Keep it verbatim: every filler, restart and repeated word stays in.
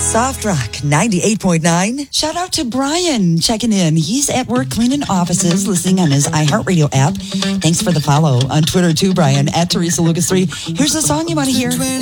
Soft Rock ninety-eight point nine. Shout out to Brian checking in. He's at work cleaning offices, listening on his iHeartRadio app. Thanks for the follow on Twitter too, Brian, at Teresa Lucas three. Here's the song you want to hear.